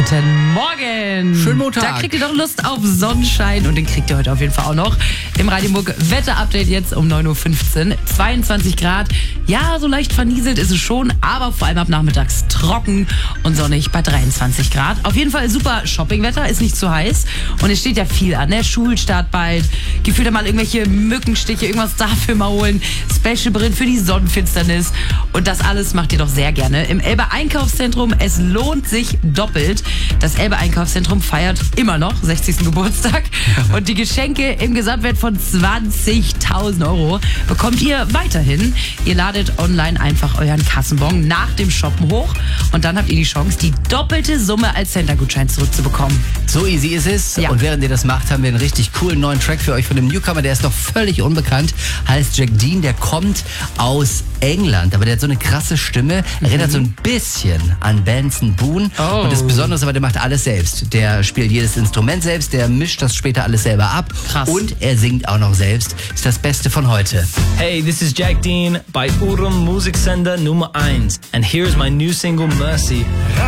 Guten Morgen. Schönen Montag. Da kriegt ihr doch Lust auf Sonnenschein und den kriegt ihr heute auf jeden Fall auch noch. Im Radio Muck Wetter-Update jetzt um 9.15 Uhr. 22 Grad. Ja, so leicht vernieselt ist es schon, aber vor allem ab nachmittags trocken und sonnig bei 23 Grad. Auf jeden Fall super Shoppingwetter, ist nicht zu heiß. Und es steht ja viel an, ne? Schulstart bald. Gefühlt mal irgendwelche Mückenstiche, irgendwas dafür mal holen. Special-Brillen für die Sonnenfinsternis. Und das alles macht ihr doch sehr gerne im Elbe Einkaufszentrum. Es lohnt sich doppelt. Das Elbe Einkaufszentrum feiert immer noch 60. Geburtstag. Und die Geschenke im Gesamtwert von 20.000 Euro bekommt ihr weiterhin. Ihr ladet online einfach euren Kassenbon nach dem Shoppen hoch und dann habt ihr die Chance, die doppelte Summe als Center-Gutschein zurückzubekommen. So easy ist es. Ja. Und während ihr das macht, haben wir einen richtig coolen neuen Track für euch von dem Newcomer, der ist noch völlig unbekannt, heißt Jack Dean, der kommt aus England, aber der hat so eine krasse Stimme, erinnert so ein bisschen an Benson Boone. Oh. Und das Besondere ist aber, der macht alles selbst. Der spielt jedes Instrument selbst, der mischt das später alles selber ab. Krass. Und er singt auch noch selbst. Ist das Beste von heute. Hey, this is Jack Dean bei Urum Musiksender Nummer 1 and here's my new single Mercy.